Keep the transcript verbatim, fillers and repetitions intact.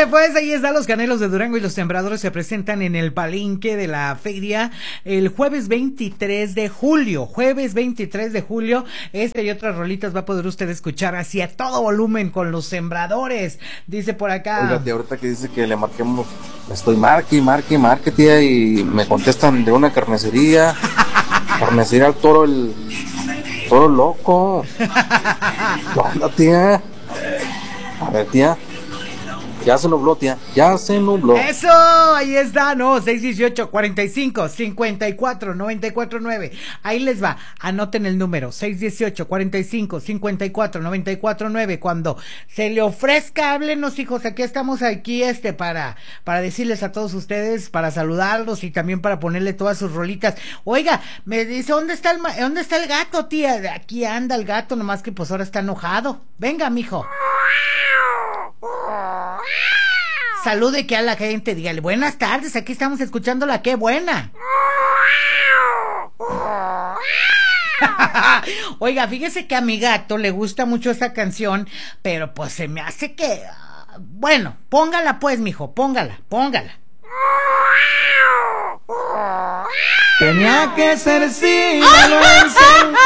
Sale pues, ahí están los Canelos de Durango y los Sembradores se presentan en el palenque de la feria el jueves veintitrés de julio, jueves veintitrés de julio. Este y otras rolitas va a poder usted escuchar así a todo volumen con los Sembradores, dice por acá. Oiga, tía, ahorita que dice que le marquemos, estoy marque, marque, marque, tía, y me contestan de una carnicería, carnicería al toro, el toro loco. ¿Qué onda, tía? A ver, tía. Ya se nubló, tía. Ya se nubló. Eso, ahí está, no, seis dieciocho, cuarenta y cinco, cincuenta y cuatro, noventa y cuatro nueve. Ahí les va, anoten el número, seis dieciocho, cuarenta y cinco, cincuenta y cuatro, noventa y cuatro nueve. Cuando se le ofrezca, háblenos, hijos, aquí estamos aquí, este, para, para decirles a todos ustedes, para saludarlos y también para ponerle todas sus rolitas. Oiga, me dice, ¿dónde está el, dónde está el gato, tía? Aquí anda el gato, nomás que pues ahora está enojado. Venga, mijo. Salude que a la gente, dígale, buenas tardes, aquí estamos escuchando la qué buena. Oiga, fíjese que a mi gato le gusta mucho esa canción, pero pues se me hace que... Uh, bueno, póngala pues, mijo, póngala, póngala. Tenía que ser sí.